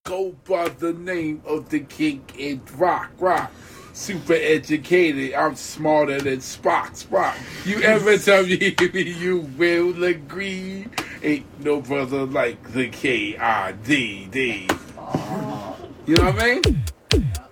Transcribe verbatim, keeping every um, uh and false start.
go by the name of the king in rock, rock. Super educated, I'm smarter than Spock, Spock. You ever tell me you will agree? Ain't no brother like the K I D D. You know what I mean?